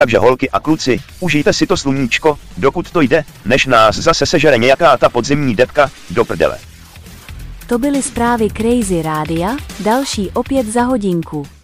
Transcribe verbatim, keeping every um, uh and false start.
Takže holky a kluci, užijte si to sluníčko, dokud to jde, než nás zase sežere nějaká ta podzimní depka, do prdele. To byly zprávy Crazy Rádia, další opět za hodinku.